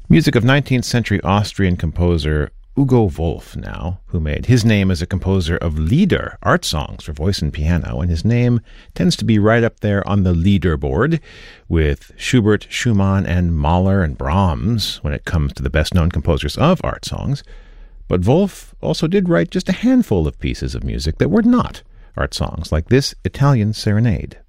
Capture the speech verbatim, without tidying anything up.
Music of nineteenth century Austrian composer Hugo Wolf now, who made his name as a composer of Lieder, art songs for voice and piano, and his name tends to be right up there on the leaderboard with Schubert, Schumann, and Mahler and Brahms when it comes to the best-known composers of art songs. But Wolf also did write just a handful of pieces of music that were not art songs, like this Italian Serenade.